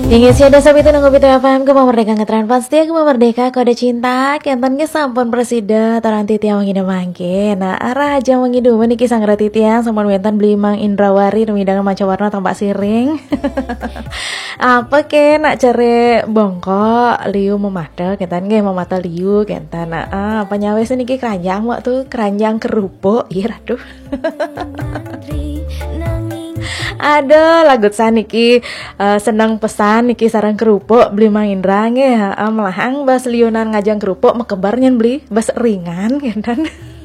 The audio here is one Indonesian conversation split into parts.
Ingin siada sabi itu nunggu pitu FM Kema merdeka ngetren pasti Kema merdeka kode cinta Kentan ke sampun presida Taran titiang mangina mangke Nah arah aja mangidu meniki sang titiang sampun wentan beli mang Indrawari Numidangan macam warna tampak siring Apa ke nak cari bongkok liu memata Kentan ke memata liu Kentan apa nyawa niki keranjang waktu keranjang kerupuk Iya aduh Ada lagu saniki senang pesan niki sarang kerupuk beli mang Indra nge melahang bas liunan ngajang kerupuk mekebarnya beli bas ringan kan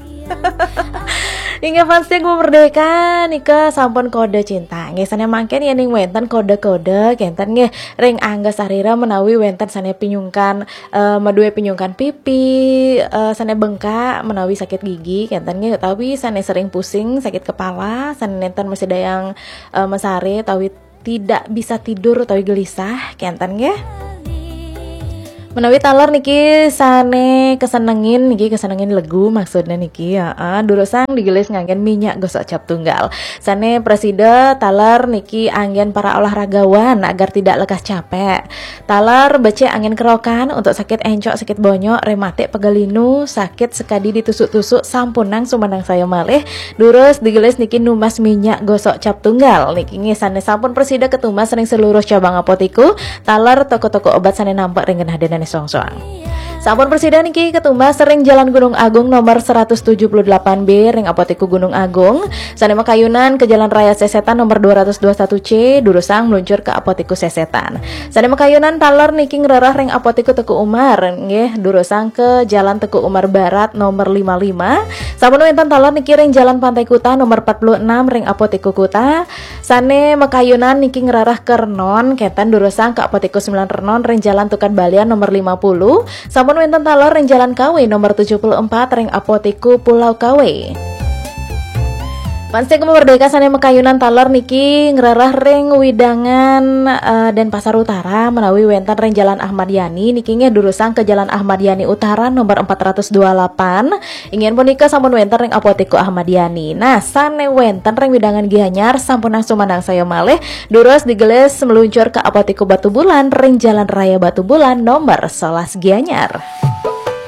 Hingga pasti gue merdeka nika sampun kode cinta nge sana mangken ya ning wenten kode-kode kenten nge ring angga sarira menawi wenten sana pinyungkan madue pinyungkan pipi sana bengkak menawi sakit gigi kenten nge tapi sana sering pusing sakit kepala sana nenten masih dayang mesare tapi tidak bisa tidur tapi gelisah kenten nge menawi talar niki sane kesenengin legu maksudnya niki ya durusang digelis nganggen minyak gosok cap tunggal sane presida talar niki anggen para olahragawan agar tidak lekas capek talar bece angin kerokan untuk sakit encok sakit bonyok rematik pegalinu sakit sekadi ditusuk-tusuk sampunang sumanang saya malih durus digelis niki numas minyak gosok cap tunggal niki sane sampun presida ketumas sering seluruh cabang apotiku talar toko-toko obat sane nampak ringgen hadenan soang-soang. Sampun presiden niki ketumbas sering Jalan Gunung Agung nomor 178B ring apotiku Gunung Agung sane makayunan ke Jalan Raya Sesetan nomor 221C durusang meluncur ke apotiku Sesetan sane makayunan talar niki ngerarah ring apotiku Teku Umar nggih durusang ke Jalan Teku Umar Barat nomor 55 sampun wenten talar niki ring Jalan Pantai Kuta nomor 46 ring apotiku Kuta sane makayunan niki ngerarah ke Renon ketan durusang ke apotiku 9 Renon ring Jalan Tukan Balian nomor 50 sampun wenten talar ring Jalan KW nomor 74 ring apotiku Pulau KW Pansi Merdeka sane makayunan talar niki ngerarah ring Widangan dan Pasar Utara menawi wenten ring Jalan Ahmad Yani niki nge durusang ke Jalan Ahmad Yani Utara nomor 428 ingin punika sampun wenten ring apotiku Ahmad Yani nah sane wenten ring Widangan Gianyar sampun sumanang saya malih durus digeles meluncur ke apotiku Batu Bulan ring Jalan Raya Batu Bulan nomor 11 Gianyar